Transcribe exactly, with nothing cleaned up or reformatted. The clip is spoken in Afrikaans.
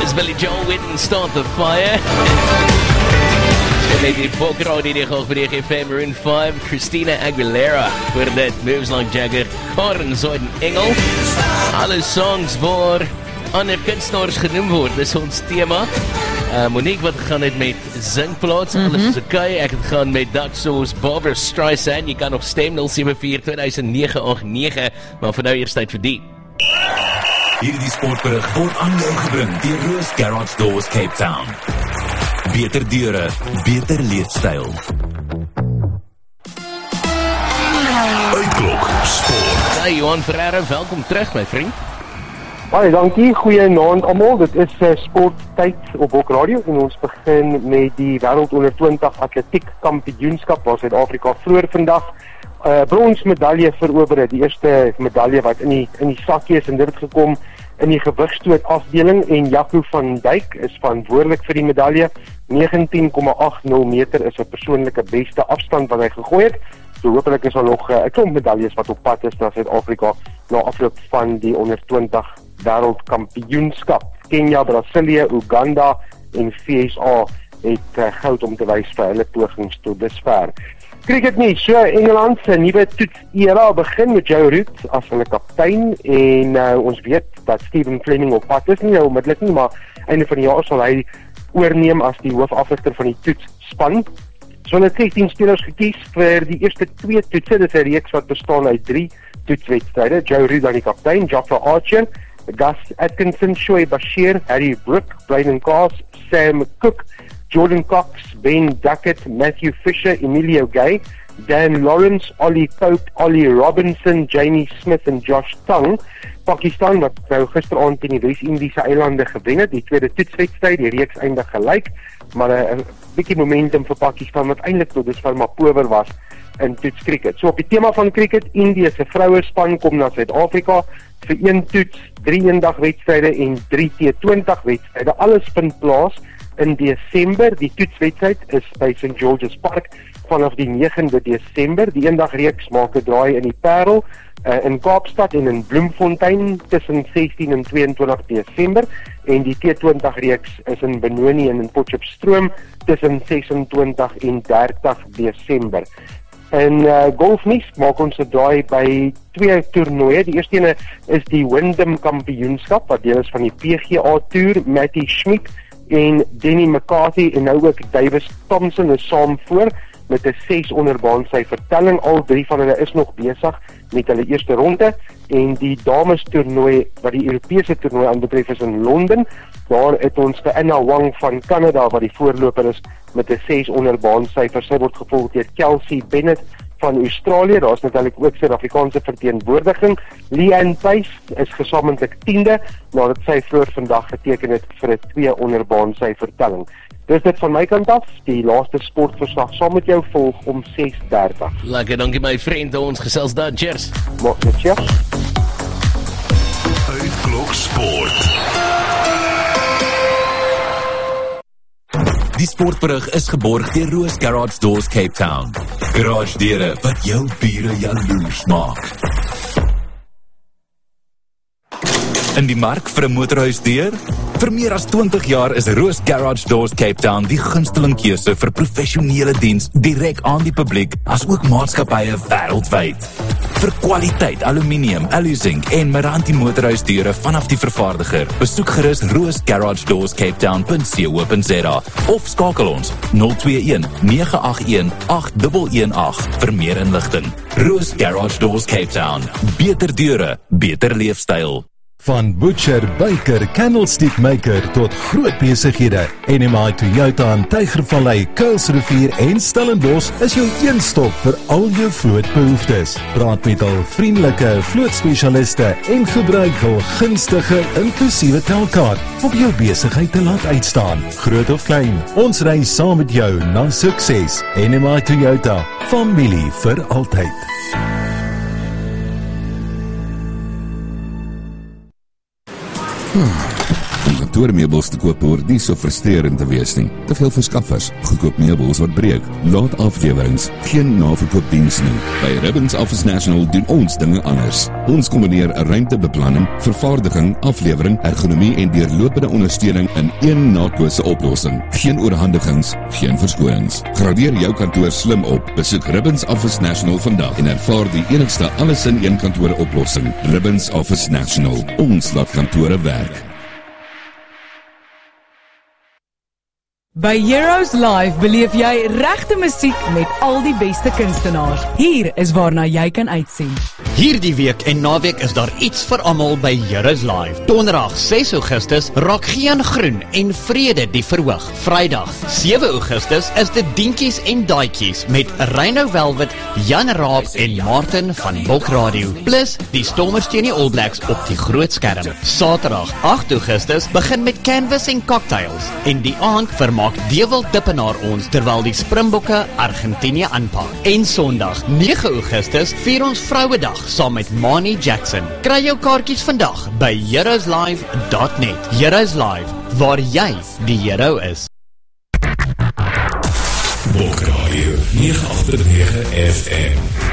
As Billy Joel Witten start the fire. Met die Bokro die die hoog by die F M Maroon five, Christina Aguilera voor dit Moves Like Jagger, Karen Zoiden Engel. Alle songs waar ander kunstenaars genoem word, dis ons tema. Uh, Monique wat gegaan het met Zingplaats, mm-hmm. Alles is okay. Ek het gegaan met Dutch Sauce, Barbara Streisand. Jy kan nog stem nul sewe vier twee nege agt nege, maar vir nou eers tyd vir die. Hierdie sportberig word aan jou gebring deur Roos Garage Doors Cape Town. Beter deure, beter leefstyl. Uitklok sport. Hey Johan Ferreira, welkom terug my vriend. Baie dankie, goeienaand almal. Dit is uh, sporttyd op Bok Radio en ons begin met die wêreld onder twintig atletiek kampioenskap waar Suid-Afrika vroeër vandag uh, bronsmedalje verower het. Die eerste medalje wat in die in die sakkie is en dit het gekom in die gewigstoot afdeling en Jaco van Dijk is verantwoordelik vir die medalje. negentien komma agt nul meter is 'n persoonlike beste afstand wat hy gegooi het. So hopelik is daar nog 'n uh, klomp medaljes wat op pad is na Suid-Afrika na afloop van die onder twintig wêreldkampioenskap. Kenia, Brasilië, Uganda en V S A het uh, goud om te wys vir hulle pogings tot dusver. Cricket nie, so Engeland se nuwe toets-era begin met Joe Root as hulle kaptein en uh, ons weet dat Stephen Fleming op pad is, nie nou onmiddellik nie, maar einde van die jaar sal hy oorneem as die hoofafrigter van die toetsspan. So hulle het sestien spelers gekies vir die eerste twee toetse, dit is 'n reeks wat bestaan uit drie toetswedstryde. Joe Root dan die kaptein, Jofra Archer, Gus Atkinson, Shoaib Bashir, Harry Brook, Brandon Carr, Sam Cook, Jordan Cox, Ben Duckett, Matthew Fisher, Emilio Gay, Dan Lawrence, Ollie Pope, Ollie Robinson, Jamie Smith en Josh Tong. Pakistan wat nou gisteraand teen die Wes-Indiese eilande gewen het, die tweede toetswedstryd, die reeks eindig gelyk, maar 'n bietjie momentum vir Pakistan wat eintlik tot dusver maar power was in toetskriket. So op die tema van kriket, Indië se vroue span kom na Suid-Afrika vir een toets, drie eendagwedstryde en drie T twintig wedstryde. Alles vind plaas in Desember. Die toetswedstryd is by Saint George's Park vanaf die negende Desember. Die eendagreeks maak 'n draai in die Parel uh, in Kaapstad en in Bloemfontein tussen sestien en tweeëntwintig Desember en die T twintig reeks is in Benoni en in Potchefstroom tussen sesentwintig en dertig Desember. In uh, golfnuus maak ons 'n draai by twee toernooie. Die eerste ene is die Wyndham Kampioenskap wat deel is van die P G A Tour. Matty Schmidt en Denny McCarthy en nou ook Davis Thompson is saam voor met 'n ses onder baan syfer telling. Al drie van hulle is nog besig met hulle eerste ronde en die dames toernooi wat die Europese toernooi aanbetref is in Londen. Daar het ons vir Anna Wang van Canada wat die voorloper is met 'n ses onder baan syfer. Sy word gevolg deur Kelsey Bennett van Australië. Daar is natuurlik ook Suid-Afrikaanse verteenwoordiging. Leanne Pace is gesamentlik tiende nadat sy vroeër vandag geteken het vir 'n twee onder baan syfer telling. Dis dit van my kant af, die laaste sportverslag saam met jou volg om ses dertig. Lekker, dankie my vriend, ons gesels dan, cheers. Maar, cheers. Uitklok sport. Die sportberig is geborg deur Roos Garage Doors Cape Town. Garage deure wat jou bure jaloers maak. In die mark vir 'n motorhuisdeur? Vir meer as twintig jaar is Roos Garage Doors Cape Town die gunsteling keuse vir professionele diens direk aan die publiek as ook maatskappye wêreldwyd. Vir kwaliteit aluminium, alu-zink en Meranti motorhuisdeure vanaf die vervaardiger, besoek gerus roos garage doors cape town punt co punt za of skakel ons nul twee een nege agt een agt een een agt vir meer inligting. Roos Garage Doors Cape Town. Beter deure, beter leefstyl. Van butcher, baker, candlestick maker tot groot besighede. N M I Toyota in Tygervallei, Kuilsrivier en Stellenbosch is jou een stop vir al jou vlootbehoeftes. Praat met al vriendelike vlootspesialiste en gebruik hul gunstige inklusiewe telkaart om jou besigheid te laat uitstaan. Groot of klein, ons ry saam met jou na sukses. N M I Toyota, familie vir altyd. Hmm, kantoormeubels te koop hoort nie so frustrerend te wees nie. Te veel verskaffers, goedkoop meubels wat breek, laat aflewerings, geen naverkoopdiens nie. By Ribbons Office National doen ons dinge anders. Ons kombineer 'n ruimtebeplanning, vervaardiging, aflewering, ergonomie en deurlopende ondersteuning in een nakose oplossing. Geen oorhandigings, geen verskonings. Gradeer jou kantoor slim op. Besoek Ribbons Office National vandag en ervaar die enigste alles in een kantoor oplossing. Ribbons Office National. Ons laat kantore werk. By Heroes Live beleef jy regte musiek met al die beste kunstenaars. Hier is waarna jy kan uitsien. Hierdie week en naweek is daar iets vir almal by Heroes Live. Donderdag ses Augustus raak geen groen en vrede die verhoog. Vrydag sewe Augustus is dit Dinkies en Daatjies met Rhino Velvet, Jan Raab en Martin van Bok Radio. Plus die Stormers teen die All Blacks op die groot skerm. Saterdag agt Augustus begin met Canvas en Cocktails en die aand vermaak Dewald Dippenaar ons terwyl die Springbokke Argentinië aanpak. En Sondag nege Augustus vier ons Vrouedag saam met Mani Jackson. Kry jou kaartjies vandag by heroes live dot net. Heroes Live, waar jy die hero is. Bok Radio nege agt nege F M